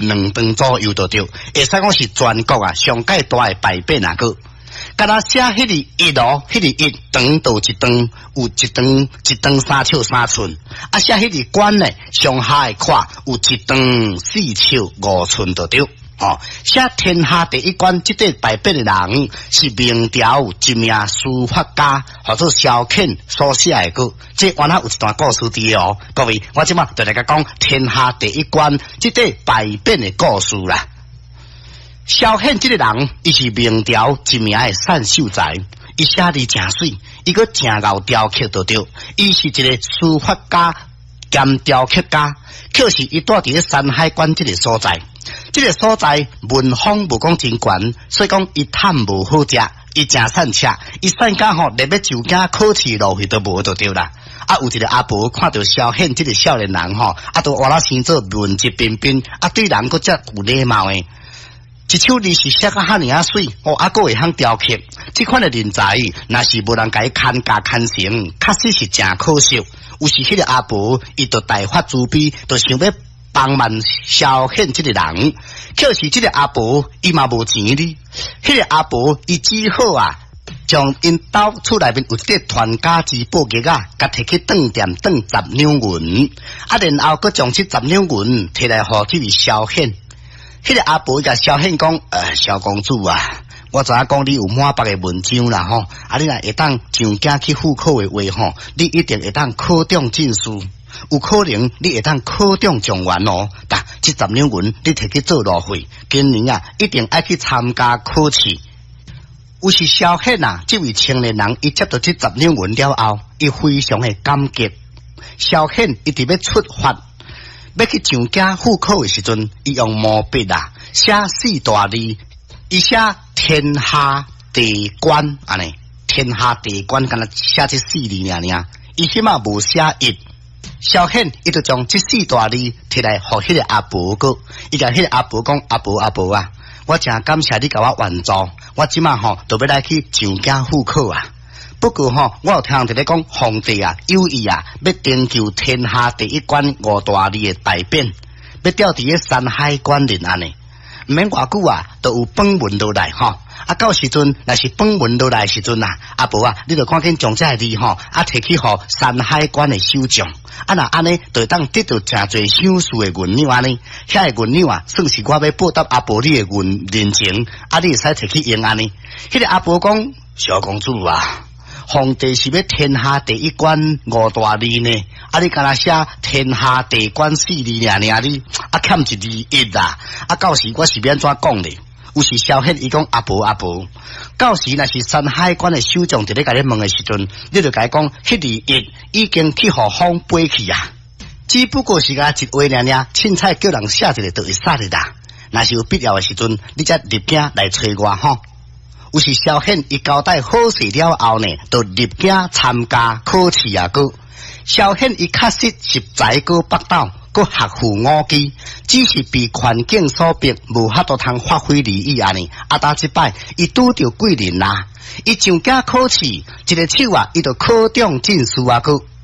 2吨左右就对，会使讲是全国啊上界大的牌匾啊个。敢若写迄个一哦，迄个一长到一长，有一长3尺3寸，啊写迄个管呢，上下的看有一长4尺5寸就对。哦，写天下第一关这块牌匾的人是明朝一名书法家，或者萧遣所写的歌。这原来有一段故事伫哦，各位，我即马对大家讲天下第一关这块牌匾的故事啦。萧遣这个人，伊是明朝一名的善秀才，伊写字真水，伊个真贤雕刻就对，伊是一个书法家兼雕刻家，就是伊住伫咧山海关这个所在。这个所在文风无讲真悬，所以讲伊探无好食，伊真善吃，伊善家吼连要就惊考试落去都无就对啦。啊，有一个阿婆看到萧遣这个少年人吼，啊，都活啦生做文质彬彬，啊，对人佫遮有礼貌诶。一手字是写甲遐尔啊水，哦，啊，佫会晓雕刻，这款的人才，若是无人甲伊看家看成，确实是真可惜。有时迄个阿婆，伊就大发慈悲，就想要帮忙萧遣这个人，可是这个阿婆伊嘛无钱哩。迄个阿婆伊只好啊，将因兜厝内面有一个传家之宝玉啊，甲摕去当店当10两银，啊，然后佫将这10两银摕来互这个萧遣。迄个阿婆甲萧遣讲，萧公主啊，我知影讲你有满腹的文章啦吼，啊，你若会当上京去赴考的话吼，你一定会当考中进士。有可能你会当考中状元哦，但这10两银你摕去做路费，今年啊一定爱去参加考试。有时萧遣啊，这位青年人伊接到这10两银了后，伊非常的感激。萧遣一直要出发，要去上京赴考的时阵，伊用毛笔啊写4大字，伊写天下第一关安尼，天下第一关，敢若写这4字尔，伊起码无写一。萧遣伊就将这4大字摕来互迄个阿婆个，伊甲迄个阿婆讲：阿婆啊，我真感谢你甲我援助，我即马吼就要来去上京赴考啊。不过吼，我有听人伫咧讲，皇帝啊有意啊要征求天下第一关5大字的牌匾，要吊伫咧山海关人安尼，毋免偌久啊，就有本文落来吼。啊，到时阵若是本文落来时阵啊，阿婆啊，你就赶紧将这字吼，啊摕去互山海关的首长，啊那安尼就当得到真侪赏识的银两安尼，遐个银两啊，算是我要报答阿婆你的人情，啊你会使摕去用安尼。迄个阿婆讲：小公主啊，皇帝是要天下第一关5大字呢，啊你敢若写天下第一关4字尔你，啊欠一字1啦，啊到时我是要安怎讲咧？有时萧遣伊讲阿婆，到时若是山海关的首长伫咧甲你问的时阵，你就甲伊讲，迄字一已经去互风飞去啊，只不过是甲一话尔，凊彩叫人写一个就会使的啦。若是有必要的时阵，你才入京来找我吼。有时萧遣伊交代好势了后呢，就入京参加考试啊个。萧遣伊确实是才高北斗。佮学富5技，只是被环境所逼，无法度通发挥利益安尼。啊，打即摆伊拄着贵人啦，伊上京考试，一个手啊，伊就考中进士啊，佮